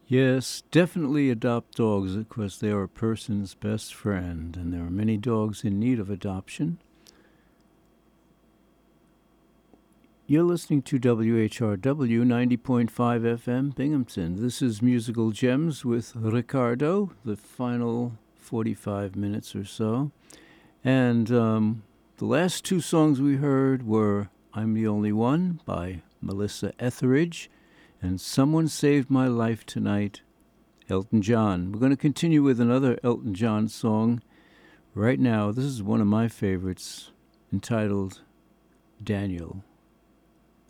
Yes, definitely adopt dogs because they are a person's best friend, and there are many dogs in need of adoption. You're listening to WHRW 90.5 FM Binghamton. This is Musical Gems with Ricardo, the final 45 minutes or so. And the last two songs we heard were I'm the Only One by Melissa Etheridge and Someone Saved My Life Tonight, Elton John. We're going to continue with another Elton John song right now. This is one of my favorites, entitled Daniel.